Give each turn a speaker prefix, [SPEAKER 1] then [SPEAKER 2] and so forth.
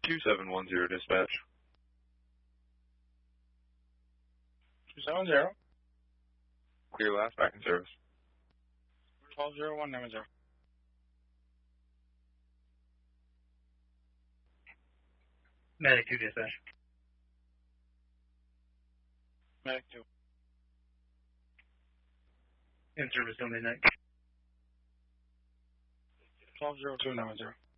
[SPEAKER 1] 2710 dispatch.
[SPEAKER 2] 270.
[SPEAKER 1] Clear last, back in service.
[SPEAKER 2] 120190.
[SPEAKER 3] Medic 2 dispatch.
[SPEAKER 2] Medic 2.
[SPEAKER 3] In service till midnight.
[SPEAKER 2] 120290.